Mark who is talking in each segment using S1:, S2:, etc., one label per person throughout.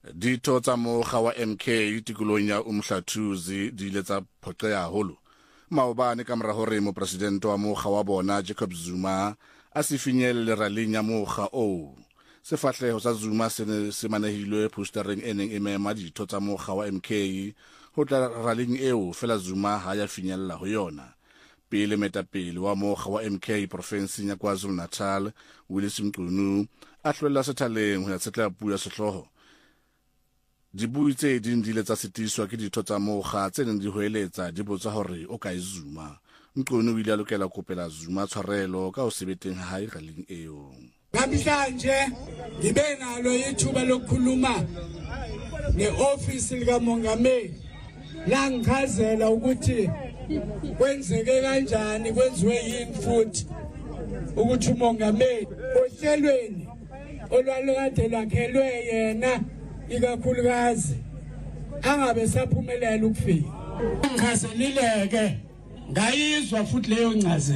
S1: Ditho tsa mokga wa MK tikolong ya Umhlathuzi di ile tsa phoqeha haholo maobane ka mora hore mopresidente wa mokga wa bona Jacob Zuma a se finyelle rallying ya mokga o. Sefahleho sa Zuma se manehilwe postereng e neng e mema ditho tsa mokga wa MK ho tla rallying eo fela Zuma ha ya finyella ho yona. Pele metapele wa mokga wa MK provinseng ya KwaZulu-Natal Willis Mqunu a hlwella sethaleng ho ya tsetla puo ya sehloho. Dibui tse ding di ile tsa sitiswa ke ditho tsa mokga tse neng di hoeletsa di botsa hore o ka Zuma. Mqunu o ile a lokela kopela Zuma tshwarelo ka ho sebeteng hae rallying eo.
S2: Namhlanje ngibe nalo ithuba lokukhuluma neofisi lika Mongameli la ngichazela ukuthi kwenzeke kanjani kwenziwe yini futhi ukuthi uMongameli ohlelweni olwalukade lakhelwe yena ikakhulukazi angabe saphumelela ukufika. Ngichazelileke ngayizwa futhi leyo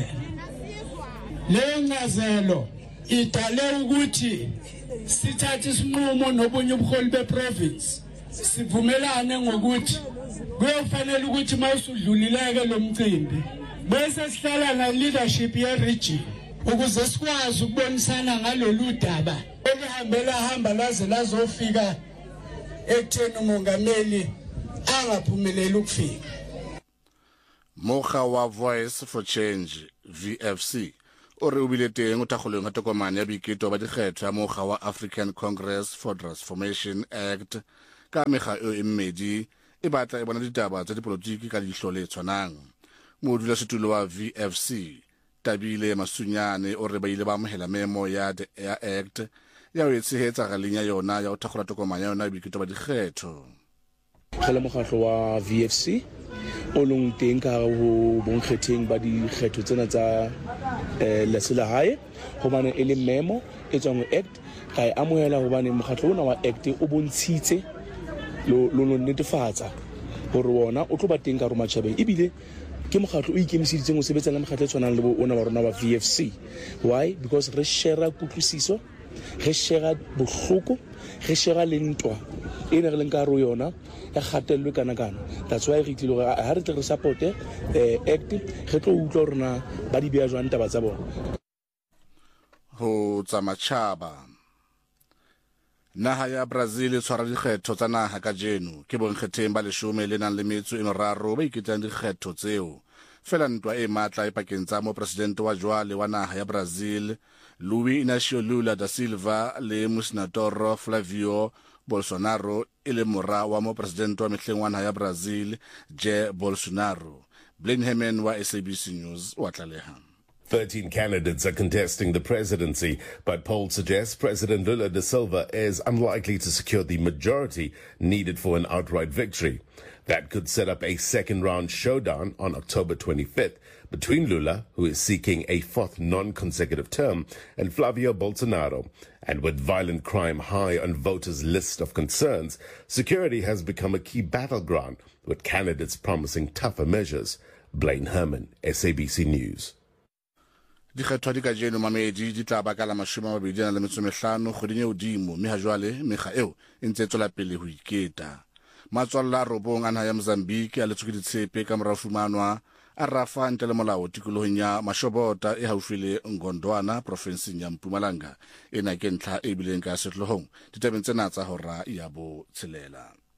S2: ncazelo idale ukuthi sithathe isinqumo nobunye ubuholi beprovince sivumelane ngokuthi kuyofanele ukuthi mawusudlulileke lo mcimbi bese sihlala na leadership ye region ukuze sikwazi ukubonisana ngalolu daba elihamba laze lazofika ekutheni uMongameli angaphumeleli ukufika.
S1: Mokga wa Voice for Change VFC o re o bile teng o thakgolong ga tokomane ya boiketo ba dikgetho ya mokga wa African Congress for Transformation Act ka mekga e mmedi e batla e bona ditaba tsa dipolotiki ka leihlo le tshwanang. Modulasetulo wa VFC Tabile Masunyane o re ba ile ba amohela memo ya the Act ya ho tshehetsa galinya yona ya ho thakgola tokomane ya yona boiketo ba dikgetho.
S3: Kgela mokgatlo wa VFC o leng teng ka ho bonkgetheng ba dikgetho tsena tsa lesela hae hobane e le memo e tswang ho Act ga e amohela hobane mokgatlo ona wa Act o bontshitse lo netefatsa hore wona o tlo ba teng ka roma tjhabeng ebile ke mokgatlo o ikemiseditseng ho sebetsa le mokgatlo e tshwanang le ona wa rona wa VFC. Why? Because re share kutlwisiso, re share bohloko, re share le ntwa e ne re leng ka ro yona ya kgatello kana. That's why re tlile gore ha re tle re support Act re tlo utlwa rona ba di bea jwang taba tsa bona
S1: ho tsa matjhaba. Naha ya Brazil e tshwara dikgetho tsa naha ka jeno ke bonkgetheng ba 13 ba iketlang dikgetho tseo fela ntwa e matla e pakeng tsa mopresidente wa jwale wa naha ya Brazil Luiz Inácio Lula da Silva le mosenatoro Flavio Bolsonaro e le mora wa mopresidente wa mehleng wa naha ya Brazil Jair Bolsonaro. Blaine Herman wa SABC News wa tlaleha.
S4: 13 candidates are contesting the presidency, but polls suggest President Lula da Silva is unlikely to secure the majority needed for an outright victory. That could set up a second-round showdown on October 25th between Lula, who is seeking a fourth non-consecutive term, and Flavio Bolsonaro. And with violent crime high on voters' list of concerns, security has become a key battleground, with candidates promising tougher measures. Blaine Herman, SABC News.
S1: Dikgetho di ka jeno mamedi di tla ba ka la 25 kgweding e hodimo mme ha jwale mekga eo e ntse tswela pele ho iketa. Matswalla robong a naha ya Mozambique a letswe ditshepe ka mora fumanwa a rafa ntle le molao tikolohong ya Mashobota e haufi le Ngondwana provinseng ya Mpumalanga ena ke ntlha e bileng ka setlohong ditabeng tsena tsa hora ya bo tshelela.